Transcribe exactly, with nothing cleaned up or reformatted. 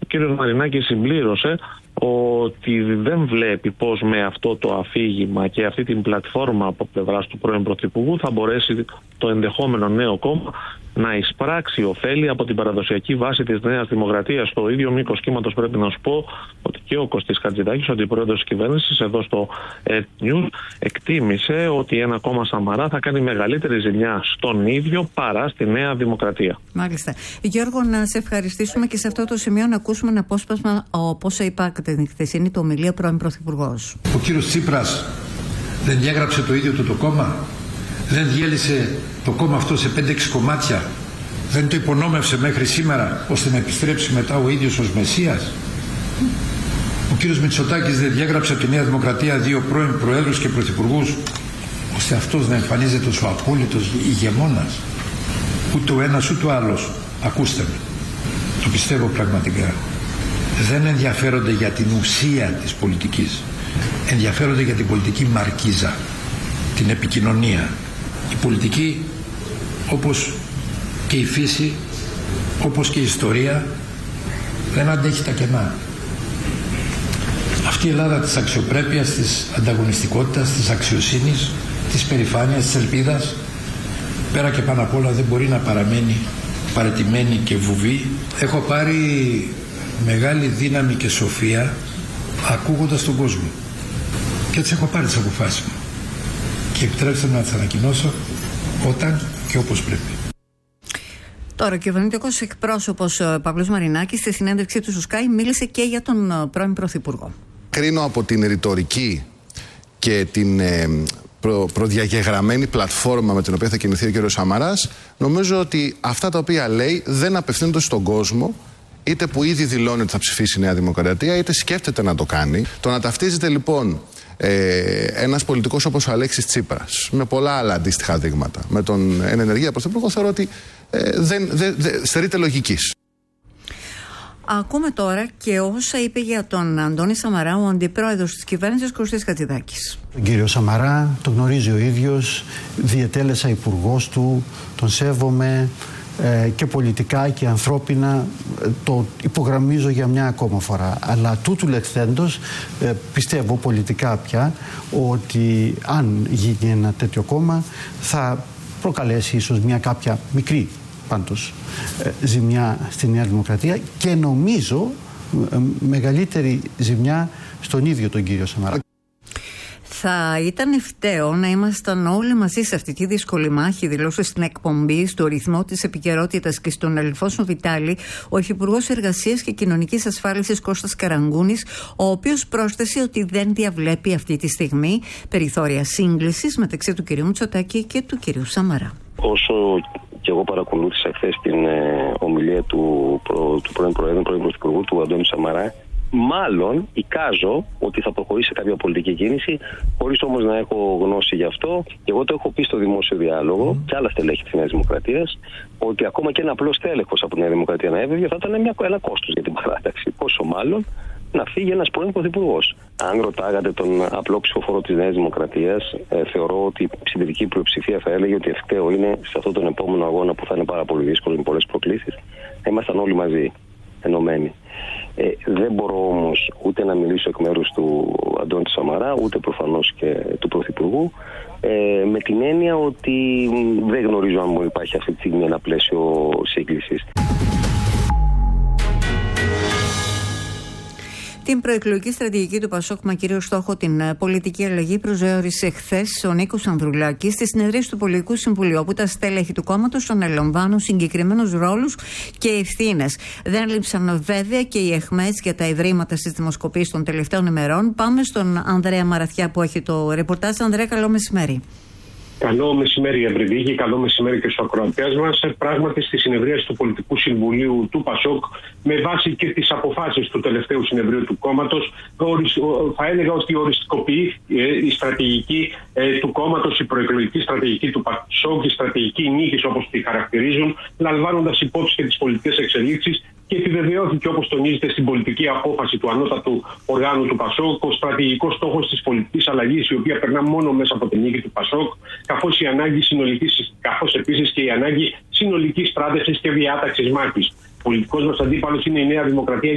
κύριος Μαρινάκης συμπλήρωσε ότι δεν βλέπει πως με αυτό το αφήγημα και αυτή την πλατφόρμα από πλευράς του πρώην Πρωθυπουργού θα μπορέσει το ενδεχόμενο νέο κόμμα να εισπράξει ωφέλη από την παραδοσιακή βάση της Νέας Δημοκρατίας. Στο ίδιο μήκος κύματος πρέπει να σου πω ότι και ο Κωστής Χατζηδάκης, ο αντιπρόεδρος της κυβέρνησης, εδώ στο Earth News, εκτίμησε ότι ένα κόμμα Σαμαρά θα κάνει μεγαλύτερη ζημιά στον ίδιο παρά στη Νέα Δημοκρατία. Μάλιστα. Γιώργο, να σε ευχαριστήσουμε και σε αυτό το σημείο να ακούσουμε ένα απόσπασμα από όσα είπα την χθεσινή του ομιλία πρώην Πρωθυπουργός. Ο κύριος Τσίπρας δεν διάγραψε το ίδιο του το κόμμα, δεν διέλυσε το κόμμα αυτό σε πέντε έξι κομμάτια, δεν το υπονόμευσε μέχρι σήμερα ώστε να επιστρέψει μετά ο ίδιος ως Μεσσίας. Ο κύριος Μητσοτάκης δεν διάγραψε από τη Νέα Δημοκρατία δύο πρώην προέδρους και πρωθυπουργούς ώστε αυτός να εμφανίζεται ως ο απόλυτος ηγεμόνας. Ούτε ο ένας ούτε ο άλλος, ακούστε με, το πιστεύω πραγματικά, δεν ενδιαφέρονται για την ουσία της πολιτικής, ενδιαφέρονται για την πολιτική μαρκίζα, την επικοινωνία. Η πολιτική, όπως και η φύση, όπως και η ιστορία, δεν αντέχει τα κενά. Αυτή η Ελλάδα της αξιοπρέπειας, της ανταγωνιστικότητας, της αξιοσύνης, της περηφάνειας, της ελπίδας, πέρα και πάνω απ' όλα δεν μπορεί να παραμένει παραιτημένη και βουβή. Έχω πάρει μεγάλη δύναμη και σοφία ακούγοντας τον κόσμο. Και έτσι έχω πάρει τις αποφάσεις μου. Και επιτρέψτε μου να τις ανακοινώσω όταν και όπως πρέπει. Τώρα, ο κυβερνητικός εκπρόσωπος Παύλος Μαρινάκης στη συνέντευξή του στο Sky μίλησε και για τον πρώην Πρωθυπουργό. Κρίνω από την ρητορική και την ε, προ, προδιαγεγραμμένη πλατφόρμα με την οποία θα κινηθεί ο κ. Σαμαράς, νομίζω ότι αυτά τα οποία λέει δεν απευθύνονται στον κόσμο, είτε που ήδη δηλώνει ότι θα ψηφίσει η Νέα Δημοκρατία, είτε σκέφτεται να το κάνει. Το να ταυτίζεται λοιπόν ε, ένας πολιτικός όπως ο Αλέξης Τσίπρας, με πολλά άλλα αντίστοιχα δείγματα, με τον εν ενεργεία πρωθυπουργό, θεωρώ ότι ε, δεν, δεν, δεν στερείται λογικής. Ακούμε τώρα και όσα είπε για τον Αντώνη Σαμαρά ο αντιπρόεδρος της κυβέρνησης Κωστής Χατζηδάκης. Τον κύριο Σαμαρά τον γνωρίζει ο ίδιος, διετέλεσα υπουργός του, τον σέβομαι ε, και πολιτικά και ανθρώπινα, το υπογραμμίζω για μια ακόμα φορά. Αλλά τούτου λεχθέντος ε, πιστεύω πολιτικά πια ότι αν γίνει ένα τέτοιο κόμμα θα προκαλέσει ίσως μια κάποια μικρή πάντως ζημιά στη Νέα Δημοκρατία και νομίζω μεγαλύτερη ζημιά στον ίδιο τον κύριο Σαμαρά. Θα ήταν ευκταίο να ήμασταν όλοι μαζί σε αυτή τη δύσκολη μάχη, δηλώσε στην εκπομπή, στο ρυθμό της επικαιρότητας και στον Αλφόνσο Βιτάλη, ο Υφυπουργός Εργασίας και Κοινωνικής Ασφάλισης Κώστας Καραγκούνης, ο οποίος πρόσθεσε ότι δεν διαβλέπει αυτή τη στιγμή περιθώρια σύγκλησης μεταξύ του κυρίου Μητσοτάκη και του κυρίου Σαμαρά. Όσο και εγώ παρακολούθησα χθες την ε, ομιλία του, προ, του πρώην Προέδρου, πρώην Πρωθυπουργού, του Αντώνη Σαμαρά, μάλλον εικάζω ότι θα προχωρήσει σε κάποια πολιτική κίνηση, χωρίς όμως να έχω γνώση γι' αυτό. Και εγώ το έχω πει στο δημόσιο διάλογο mm. και άλλα στελέχη της Νέας Δημοκρατίας, ότι ακόμα και ένα απλό στέλεχος από τη Νέα Δημοκρατία να έβγαινε θα ήταν μια, ένα κόστος για την παράταξη. Πόσο μάλλον να φύγει ένας πρώην πρωθυπουργός. Αν ρωτάγατε τον απλό ψηφοφόρο της Νέας Δημοκρατίας, ε, θεωρώ ότι η συντηρητική πλειοψηφία θα έλεγε ότι ευκταίο είναι σε αυτόν τον επόμενο αγώνα που θα είναι πάρα πολύ δύσκολο με πολλές προκλήσεις, να ήμασταν όλοι μαζί, ενωμένοι. Ε, δεν μπορώ όμως ούτε να μιλήσω εκ μέρους του Αντώνη Σαμαρά, ούτε προφανώς και του Πρωθυπουργού, ε, με την έννοια ότι δεν γνωρίζω αν μου υπάρχει αυτή τη στιγμή ένα πλαίσιο σύγκλησης. Την προεκλογική στρατηγική του Πασόκ με κύριο στόχο την πολιτική αλλαγή προσδιορίσε χθες ο Νίκος Ανδρουλάκης στη συνεδρίαση του Πολιτικού Συμβουλίου, όπου τα στέλεχη του κόμματος αναλαμβάνουν συγκεκριμένους ρόλους και ευθύνες. Δεν λείψαν βέβαια και οι αιχμές για τα ευρήματα στις δημοσκοπήσεις των τελευταίων ημερών. Πάμε στον Ανδρέα Μαραθιά που έχει το ρεπορτάζ. Ανδρέα, καλό μεσημέρι. Καλό μεσημέρι, Ευρυδίκη, καλό μεσημέρι και στους ακροατές μας. Πράγματι, στη συνεδρίαση του Πολιτικού Συμβουλίου του Πασόκ, με βάση και τις αποφάσεις του τελευταίου συνεδρίου του κόμματος, θα έλεγα ότι οριστικοποιεί η στρατηγική του κόμματος, η προεκλογική στρατηγική του Πασόκ, η στρατηγική νίκης όπως τη χαρακτηρίζουν, λαμβάνοντας υπόψη και τις πολιτικές εξελίξεις. Και επιβεβαιώθηκε, όπως τονίζεται στην πολιτική απόφαση του ανώτατου οργάνου του Πασόκ, ο στρατηγικός στόχος της πολιτικής αλλαγής, η οποία περνά μόνο μέσα από την νίκη του Πασόκ, καθώς η ανάγκη συνολικής, καθώς επίσης και η ανάγκη συνολικής στράτευσης και διάταξης μάχης. Ο πολιτικός μας αντίπαλος είναι η Νέα Δημοκρατία